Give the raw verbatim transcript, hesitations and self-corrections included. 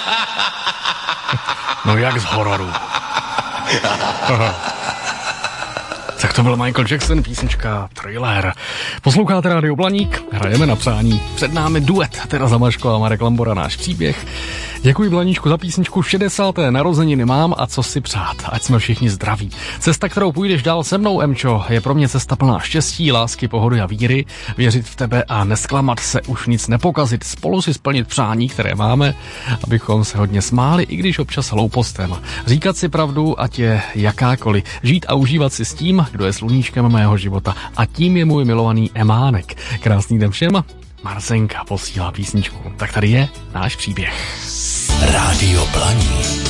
No jak z hororu. Tak to byl Michael Jackson, písnička Thriller. Posloucháte Rádio Blaník, hrajeme na přání. Před námi duet Tereza Maško a Marek Lambora, náš příběh. Děkuji Blaníčku za písničku. šedesáté narozeniny mám a co si přát, ať jsme všichni zdraví. Cesta, kterou půjdeš dál se mnou, Emčo, je pro mě cesta plná štěstí, lásky, pohody a víry. Věřit v tebe a nesklamat se, už nic nepokazit, spolu si splnit přání, které máme, abychom se hodně smáli, i když občas hloupostem. Říkat si pravdu, ať je jakákoliv. Žít a užívat si s tím, kdo je sluníčkem mého života, a tím je můj milovaný Emánek. Krásný den všem. Marcenka posílá písničku. Tak tady je náš příběh. Rádio Blaník.